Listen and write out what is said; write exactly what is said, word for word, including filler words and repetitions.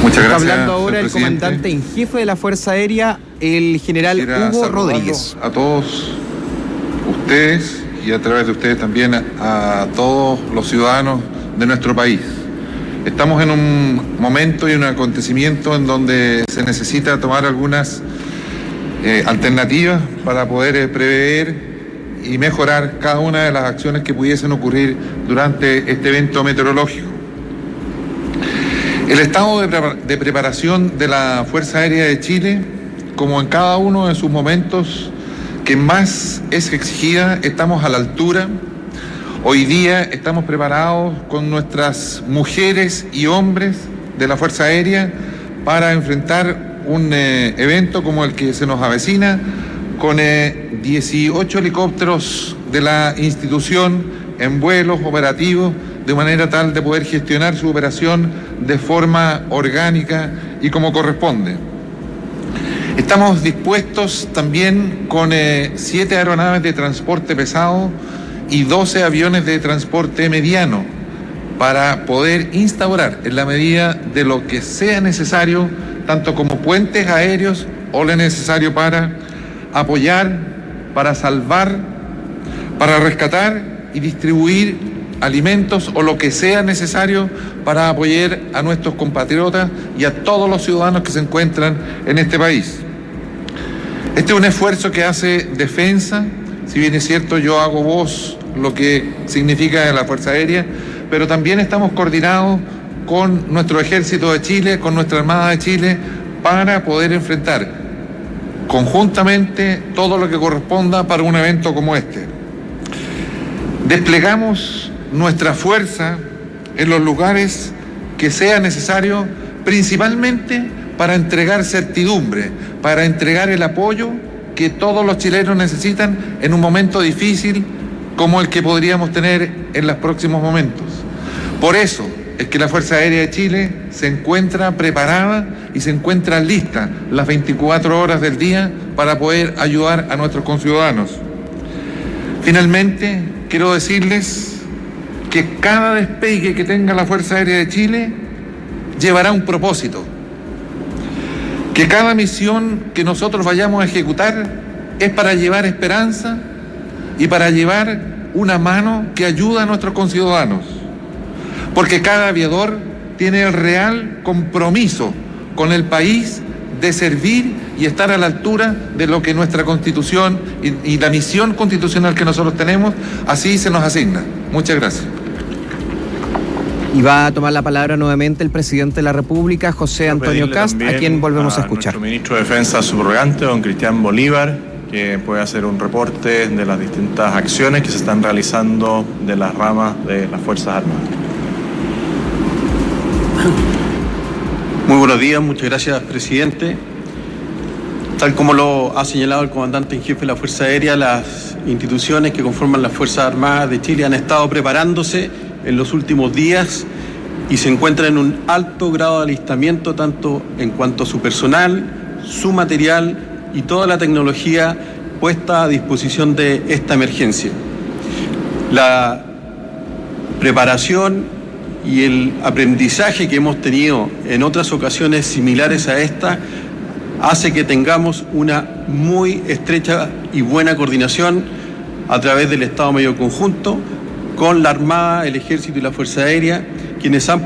Muchas gracias. Está hablando ahora el presidente. comandante en jefe de la Fuerza Aérea, el general Quisiera Hugo Rodríguez. A todos ustedes y a través de ustedes también a, a todos los ciudadanos de nuestro país. Estamos en un momento y un acontecimiento en donde se necesita tomar algunas eh, alternativas para poder eh, prever y mejorar cada una de las acciones que pudiesen ocurrir durante este evento meteorológico. El estado de, pre- de preparación de la Fuerza Aérea de Chile, como en cada uno de sus momentos que más es exigida, estamos a la altura. Hoy día estamos preparados con nuestras mujeres y hombres de la Fuerza Aérea para enfrentar un eh, evento como el que se nos avecina, con eh, dieciocho helicópteros de la institución en vuelos operativos, de manera tal de poder gestionar su operación de forma orgánica y como corresponde. Estamos dispuestos también con eh, siete aeronaves de transporte pesado y doce aviones de transporte mediano para poder instaurar, en la medida de lo que sea necesario, tanto como puentes aéreos o lo necesario para apoyar, para salvar, para rescatar y distribuir alimentos o lo que sea necesario para apoyar a nuestros compatriotas y a todos los ciudadanos que se encuentran en este país. Este es un esfuerzo que hace defensa, si bien es cierto yo hago voz lo que significa la Fuerza Aérea, pero también estamos coordinados con nuestro Ejército de Chile, con nuestra Armada de Chile, para poder enfrentar conjuntamente todo lo que corresponda para un evento como este. Desplegamos nuestra fuerza en los lugares que sea necesario, principalmente para entregar certidumbre, para entregar el apoyo que todos los chilenos necesitan en un momento difícil como el que podríamos tener en los próximos momentos. Por eso es que la Fuerza Aérea de Chile se encuentra preparada y se encuentra lista las veinticuatro horas del día para poder ayudar a nuestros conciudadanos. Finalmente, quiero decirles que cada despegue que tenga la Fuerza Aérea de Chile llevará un propósito. Que cada misión que nosotros vayamos a ejecutar es para llevar esperanza y para llevar una mano que ayuda a nuestros conciudadanos. Porque cada aviador tiene el real compromiso con el país de servir y estar a la altura de lo que nuestra Constitución y, y la misión constitucional que nosotros tenemos, así se nos asigna. Muchas gracias. Y va a tomar la palabra nuevamente el presidente de la República, José Antonio Kast, a quien volvemos a, a escuchar. Nuestro ministro de Defensa subrogante, don Cristian Bolívar, que puede hacer un reporte de las distintas acciones que se están realizando de las ramas de las Fuerzas Armadas. Muy buenos días, muchas gracias, presidente. Tal como lo ha señalado el comandante en jefe de la Fuerza Aérea, las instituciones que conforman las Fuerzas Armadas de Chile han estado preparándose en los últimos días y se encuentran en un alto grado de alistamiento, tanto en cuanto a su personal, su material y toda la tecnología puesta a disposición de esta emergencia. La preparación y el aprendizaje que hemos tenido en otras ocasiones similares a esta hace que tengamos una muy estrecha y buena coordinación a través del Estado Mayor Conjunto con la Armada, el Ejército y la Fuerza Aérea, quienes han